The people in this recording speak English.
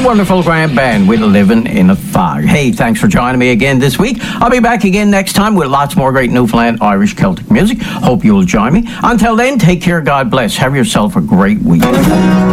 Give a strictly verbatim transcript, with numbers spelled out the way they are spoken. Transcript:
wonderful grand band with Living in a Fog. Hey, thanks for joining me again this week. I'll be back again next time with lots more great Newfoundland Irish Celtic music. Hope you'll join me. Until then, take care, God bless. Have yourself a great week.